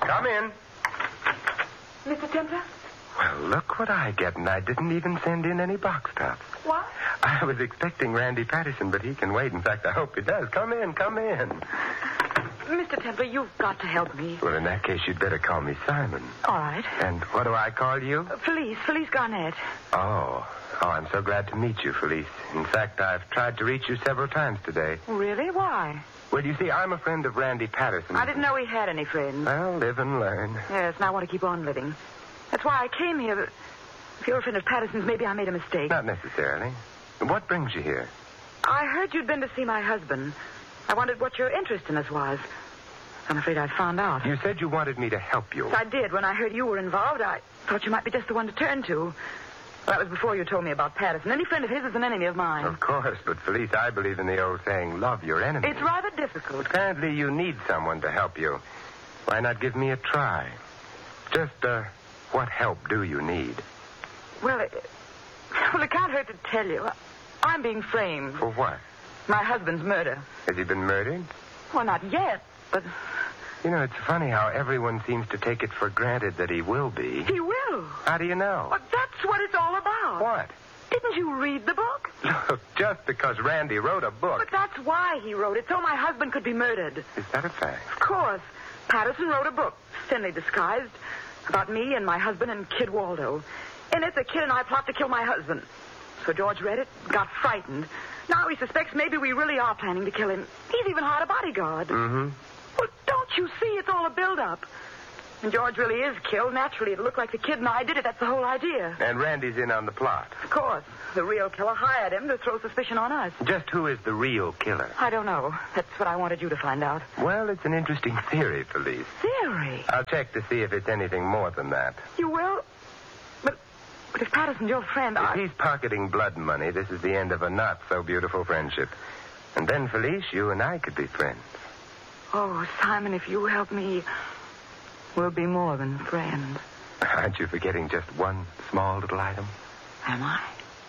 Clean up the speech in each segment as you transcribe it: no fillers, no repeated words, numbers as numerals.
Come in. Mr. Templar? Well, look what I get, and I didn't even send in any box tops. What? I was expecting Randy Patterson, but he can wait. In fact, I hope he does. Come in. Mr. Templar, you've got to help me. Well, in that case, you'd better call me Simon. All right. And what do I call you? Felice Garnett. Oh, I'm so glad to meet you, Felice. In fact, I've tried to reach you several times today. Really? Why? Well, you see, I'm a friend of Randy Patterson. I didn't know he had any friends. Well, live and learn. Yes, and I want to keep on living. That's why I came here. But if you're a friend of Patterson's, maybe I made a mistake. Not necessarily. What brings you here? I heard you'd been to see my husband. I wondered what your interest in us was. I'm afraid I found out. You said you wanted me to help you. Yes, I did. When I heard you were involved, I thought you might be just the one to turn to. Well, that was before you told me about Patterson. Any friend of his is an enemy of mine. Of course, but Felice, I believe in the old saying, love your enemy. It's rather difficult. Apparently you need someone to help you. Why not give me a try? Just, what help do you need? Well, it can't hurt to tell you. I'm being framed. For what? My husband's murder. Has he been murdered? Well, not yet, but... You know, it's funny how everyone seems to take it for granted that he will be. He will. How do you know? Well, that's what it's all about. What? Didn't you read the book? Look, just because Randy wrote a book... But that's why he wrote it, so my husband could be murdered. Is that a fact? Of course. Patterson wrote a book, thinly disguised, about me and my husband and Kid Waldo. In it, the kid and I plot to kill my husband. So George read it, got frightened. Now he suspects maybe we really are planning to kill him. He's even hired a bodyguard. Mm-hmm. Well, don't you see? It's all a build-up. And George really is killed. Naturally, it'll look like the kid and I did it. That's the whole idea. And Randy's in on the plot. Of course. The real killer hired him to throw suspicion on us. Just who is the real killer? I don't know. That's what I wanted you to find out. Well, it's an interesting theory, Felice. Theory? I'll check to see if it's anything more than that. You will? But if Patterson's your friend, If he's pocketing blood money, this is the end of a not-so-beautiful friendship. And then, Felice, you and I could be friends. Oh, Simon, if you help me, we'll be more than friends. Aren't you forgetting just one small little item? Am I?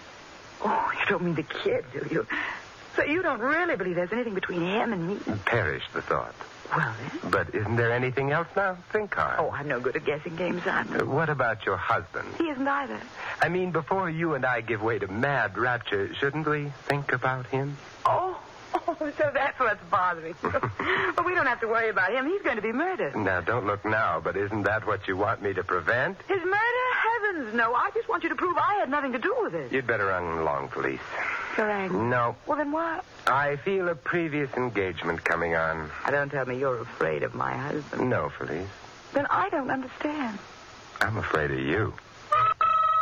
Oh, you don't mean the kid, do you? So you don't really believe there's anything between him and me? Perish the thought. Well, then. But isn't there anything else now? Think hard. Oh, I'm no good at guessing games, Simon. What about your husband? He isn't either. I mean, before you and I give way to mad rapture, shouldn't we think about him? Oh, so that's what's bothering you. But we don't have to worry about him. He's going to be murdered. Now, don't look now, but isn't that what you want me to prevent? His murder? Heavens, no. I just want you to prove I had nothing to do with it. You'd better run along, Felice. You're angry? No. Well, then what? I feel a previous engagement coming on. Now, don't tell me you're afraid of my husband. No, Felice. Then I don't understand. I'm afraid of you.